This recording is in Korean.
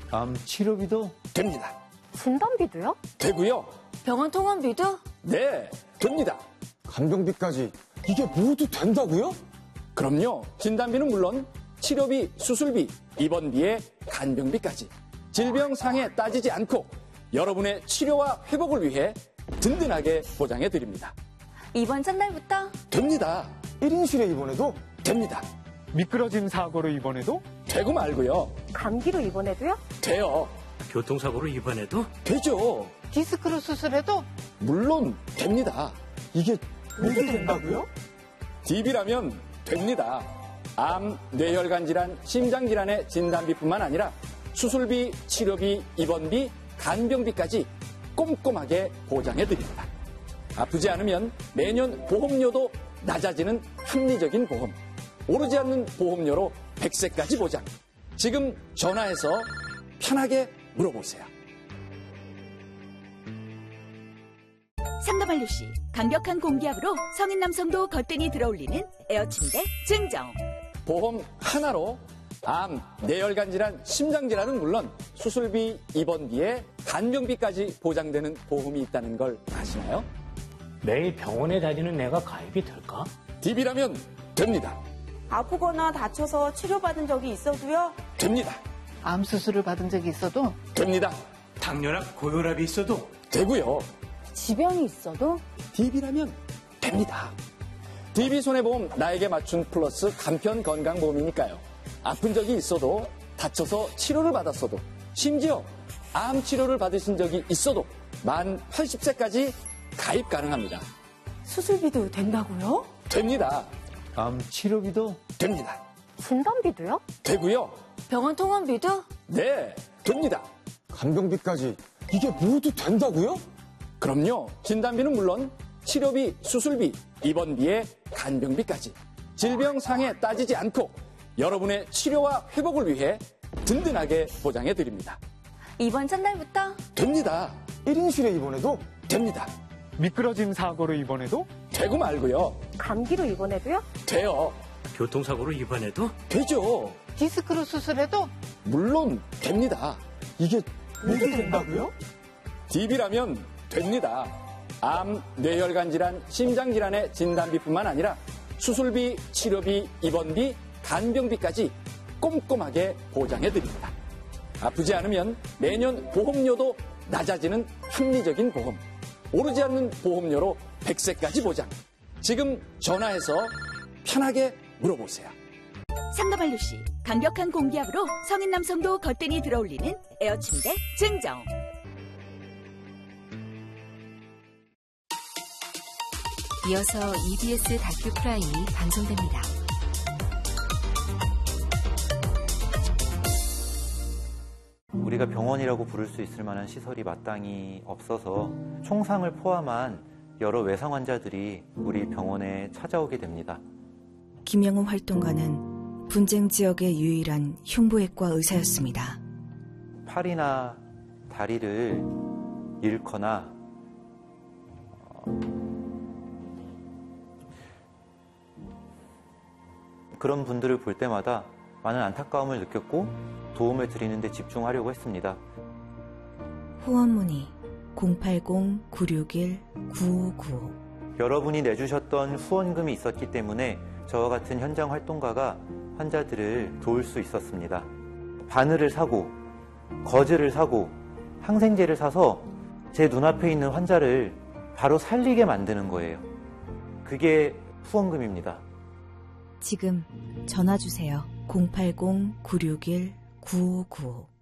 암 치료비도 됩니다. 진단비도요? 되고요. 병원 통원비도? 네, 됩니다. 간병비까지 이게 모두 된다고요? 그럼요. 진단비는 물론 치료비, 수술비, 입원비에 간병비까지 질병 상해 따지지 않고 여러분의 치료와 회복을 위해 든든하게 보장해 드립니다. 입원 첫날부터? 됩니다. 1인실에 입원해도 됩니다. 미끄러짐 사고로 입원해도 되고 말고요. 감기로 입원해도요? 돼요. 교통사고로 입원해도 되죠. 디스크로 수술해도? 물론 됩니다. 이게 모두 된다고요? DB라면 됩니다. 암, 뇌혈관 질환, 심장 질환의 진단비뿐만 아니라 수술비, 치료비, 입원비, 간병비까지 꼼꼼하게 보장해 드립니다. 아프지 않으면 매년 보험료도 낮아지는 합리적인 보험. 오르지 않는 보험료로 100세까지 보장. 지금 전화해서 편하게 물어보세요. 상담 완료 시 강력한 공기압으로 성인 남성도 거뜬히 들어올리는 에어침대 증정. 보험 하나로 암, 뇌혈관 질환, 심장 질환은 물론 수술비, 입원비에 간병비까지 보장되는 보험이 있다는 걸 아시나요? 매일 병원에 다니는 내가 가입이 될까? DB라면 됩니다. 아프거나 다쳐서 치료받은 적이 있어도요? 됩니다. 암 수술을 받은 적이 있어도 됩니다. 당뇨나 고혈압이 있어도 되고요. 지병이 있어도? DB라면 됩니다. DB 손해보험 나에게 맞춘 플러스 간편 건강보험이니까요. 아픈 적이 있어도 다쳐서 치료를 받았어도 심지어 암 치료를 받으신 적이 있어도 만 80세까지 가입 가능합니다. 수술비도 된다고요? 됩니다. 암 치료비도 됩니다. 진단비도요? 되고요. 병원 통원비도? 네, 됩니다. 간병비까지 이게 모두 된다고요? 그럼요. 진단비는 물론 치료비, 수술비, 입원비에 간병비까지 질병 상해 따지지 않고 여러분의 치료와 회복을 위해 든든하게 보장해 드립니다. 입원 첫날부터? 됩니다. 1인실에 입원해도 됩니다. 미끄러짐 사고로 입원해도 되고 말고요. 감기로 입원해도요? 돼요. 교통사고로 입원해도 되죠. 디스크로 수술해도? 물론 됩니다. 이게 모두 된다고요? DB라면 됩니다. 암, 뇌혈관 질환, 심장 질환의 진단비뿐만 아니라 수술비, 치료비, 입원비, 간병비까지 꼼꼼하게 보장해 드립니다. 아프지 않으면 매년 보험료도 낮아지는 합리적인 보험. 오르지 않는 보험료로 100세까지 보장. 지금 전화해서 편하게 물어보세요. 상담 완료 시 강력한 공기압으로 성인 남성도 거뜬히 들어올리는 에어침대 증정. 이어서 EBS 다큐 프라임이 방송됩니다. 우리가 병원이라고 부를 수 있을 만한 시설이 마땅히 없어서 총상을 포함한 여러 외상 환자들이 우리 병원에 찾아오게 됩니다. 김영우 활동가는 분쟁 지역의 유일한 흉부외과 의사였습니다. 팔이나 다리를 잃거나 그런 분들을 볼 때마다 많은 안타까움을 느꼈고 도움을 드리는 데 집중하려고 했습니다. 후원 문의 080-961-9595. 여러분이 내주셨던 후원금이 있었기 때문에 저와 같은 현장 활동가가 환자들을 도울 수 있었습니다. 바늘을 사고 거즈를 사고 항생제를 사서 제 눈앞에 있는 환자를 바로 살리게 만드는 거예요. 그게 후원금입니다. 지금 전화 주세요. 080-961-9595.